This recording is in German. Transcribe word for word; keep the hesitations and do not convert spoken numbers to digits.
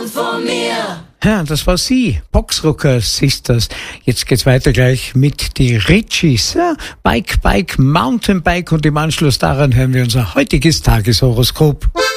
von mir. Ja, das war sie, Boxrocker Sisters. Jetzt geht's weiter gleich mit die Ritchies. Ja, Bike, Bike, Mountainbike und im Anschluss daran hören wir unser heutiges Tageshoroskop.